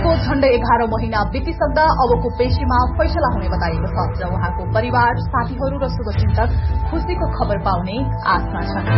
निधनको झण्डै 11 महिना बितिसक्दा अबको पेशीमा फैसला हुने बताइएको छ र उहाँको परिवार, साथीहरू र शुभचिन्तक खुशीको खबर पाउने आशमा छन्।